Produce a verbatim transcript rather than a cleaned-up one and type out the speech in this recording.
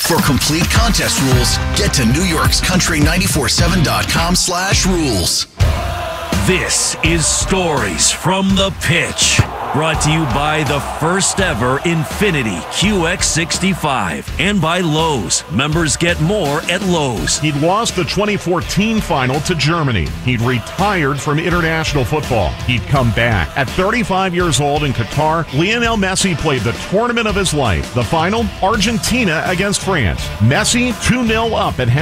For complete contest rules, get to New York's country nine forty-seven dot com slash rules. This is Stories from the Pitch, brought to you by the first ever Infiniti Q X sixty-five and by Lowe's. Members get more at Lowe's. He'd lost the twenty fourteen final to Germany. He'd retired from international football. He'd come back. At thirty-five years old in Qatar, Lionel Messi played the tournament of his life. The final, Argentina against France. Messi two nil up at half.